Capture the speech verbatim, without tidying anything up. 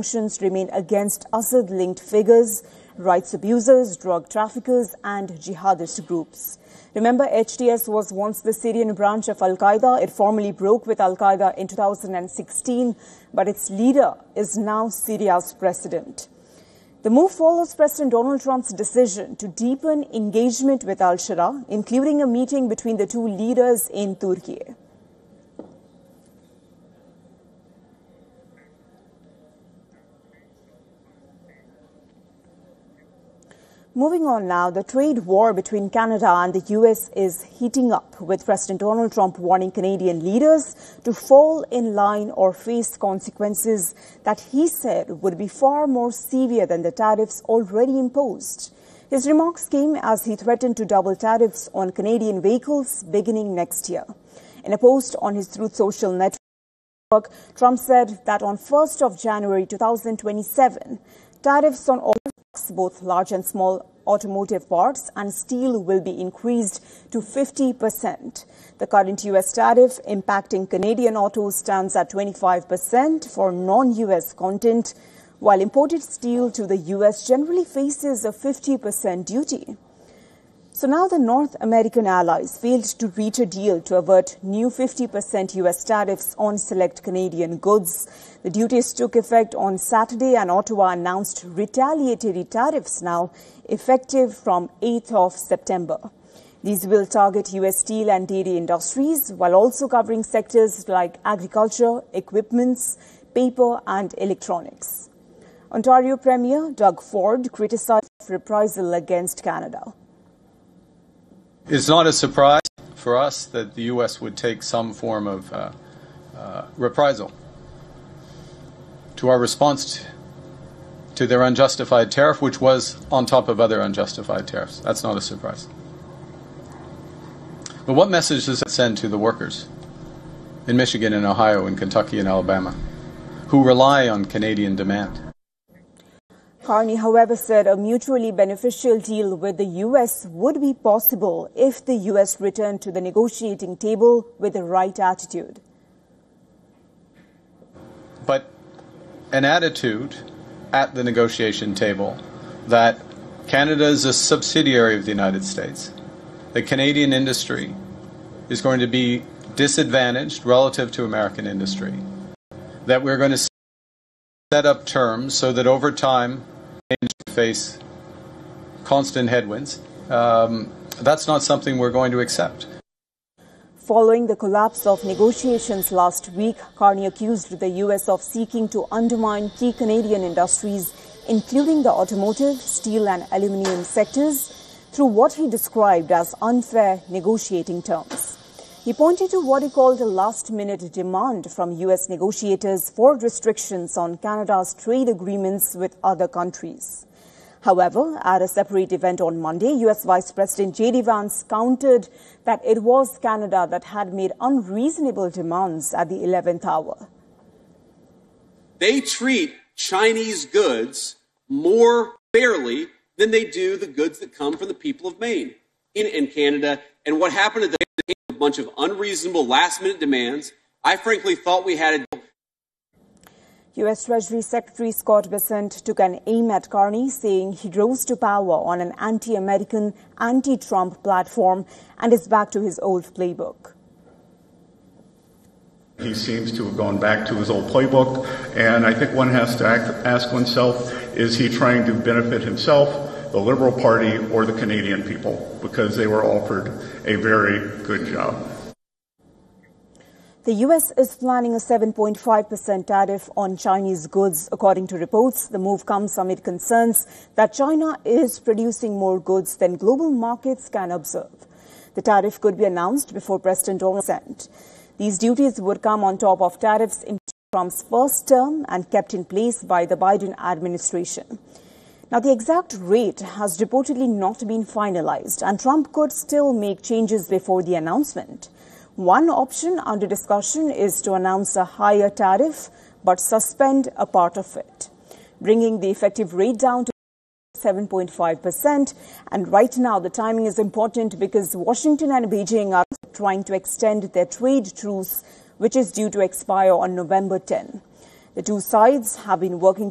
sanctions remain against Assad-linked figures, rights abusers, drug traffickers and jihadist groups. Remember, H T S was once the Syrian branch of Al-Qaeda. It formally broke with Al-Qaeda in two thousand sixteen, but its leader is now Syria's president. The move follows President Donald Trump's decision to deepen engagement with al-Sharaa, including a meeting between the two leaders in Turkey. Moving on now, the trade war between Canada and the U S is heating up, with President Donald Trump warning Canadian leaders to fall in line or face consequences that he said would be far more severe than the tariffs already imposed. His remarks came as he threatened to double tariffs on Canadian vehicles beginning next year. In a post on his Truth Social network, Trump said that on first of January two thousand twenty-seven, tariffs on all both large and small automotive parts and steel will be increased to fifty percent. The current U S tariff impacting Canadian autos stands at twenty-five percent for non-U S content, while imported steel to the U S generally faces a fifty percent duty. So now the North American allies failed to reach a deal to avert new fifty percent U S tariffs on select Canadian goods. The duties took effect on Saturday, and Ottawa announced retaliatory tariffs now effective from eighth of September. These will target U S steel and dairy industries, while also covering sectors like agriculture, equipments, paper and electronics. Ontario Premier Doug Ford criticized reprisal against Canada. It's not a surprise for us that the U S would take some form of uh, uh, reprisal to our response to their unjustified tariff, which was on top of other unjustified tariffs. That's not a surprise. But what message does that send to the workers in Michigan and Ohio and Kentucky and Alabama who rely on Canadian demand? Carney, however, said a mutually beneficial deal with the U S would be possible if the U S returned to the negotiating table with the right attitude. But an attitude at the negotiation table that Canada is a subsidiary of the United States, that Canadian industry is going to be disadvantaged relative to American industry, that we're going to set up terms so that over time face constant headwinds. Um, that's not something we're going to accept. Following the collapse of negotiations last week, Carney accused the U S of seeking to undermine key Canadian industries, including the automotive, steel and aluminium sectors, through what he described as unfair negotiating terms. He pointed to what he called a last-minute demand from U S negotiators for restrictions on Canada's trade agreements with other countries. However, at a separate event on Monday, U S Vice President J D Vance countered that it was Canada that had made unreasonable demands at the eleventh hour. They treat Chinese goods more fairly than they do the goods that come from the people of Maine in, in Canada. And what happened to them? A bunch of unreasonable last-minute demands. I frankly thought we had a... U S Treasury Secretary Scott Bessent took an aim at Carney, saying he rose to power on an anti-American, anti-Trump platform and is back to his old playbook. He seems to have gone back to his old playbook, and I think one has to act, ask oneself, is he trying to benefit himself, the Liberal Party, or the Canadian people, because they were offered a very good job. The U S is planning a seven point five percent tariff on Chinese goods. According to reports, the move comes amid concerns that China is producing more goods than global markets can absorb. The tariff could be announced before President Donald Trump. These duties would come on top of tariffs in Trump's first term and kept in place by the Biden administration. Now, the exact rate has reportedly not been finalized, and Trump could still make changes before the announcement. One option under discussion is to announce a higher tariff but suspend a part of it, bringing the effective rate down to seven point five percent. And right now, the timing is important because Washington and Beijing are trying to extend their trade truce, which is due to expire on November tenth. The two sides have been working